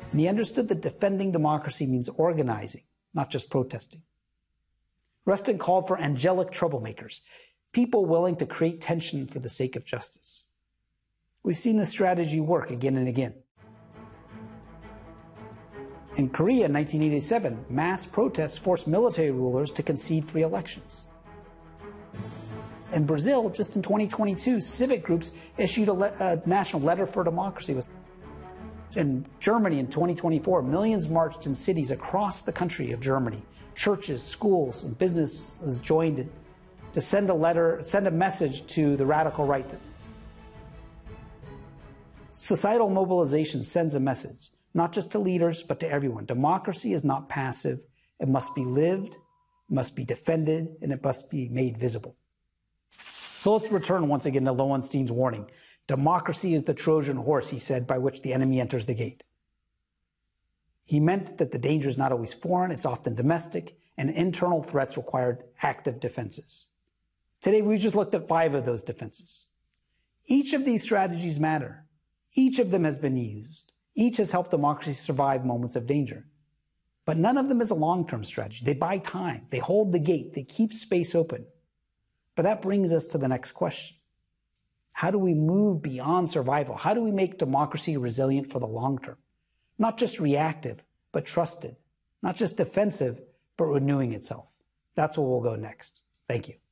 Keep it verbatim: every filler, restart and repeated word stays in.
And he understood that defending democracy means organizing, not just protesting. Rustin called for angelic troublemakers, people willing to create tension for the sake of justice. We've seen this strategy work again and again. In Korea in nineteen eighty-seven, mass protests forced military rulers to concede free elections. In Brazil, just in twenty twenty-two, civic groups issued a, le a national letter for democracy. In Germany in twenty twenty-four, millions marched in cities across the country of Germany. Churches, schools, and businesses joined to send a letter, send a message to the radical right. Societal mobilization sends a message, not just to leaders, but to everyone. Democracy is not passive. It must be lived, it must be defended, and it must be made visible. So let's return once again to Lowenstein's warning. Democracy is the Trojan horse, he said, by which the enemy enters the gate. He meant that the danger is not always foreign, it's often domestic, and internal threats required active defenses. Today, we've just looked at five of those defenses. Each of these strategies matter. Each of them has been used. Each has helped democracy survive moments of danger. But none of them is a long-term strategy. They buy time. They hold the gate. They keep space open. But that brings us to the next question. How do we move beyond survival? How do we make democracy resilient for the long term? Not just reactive, but trusted. Not just defensive, but renewing itself. That's where we'll go next. Thank you.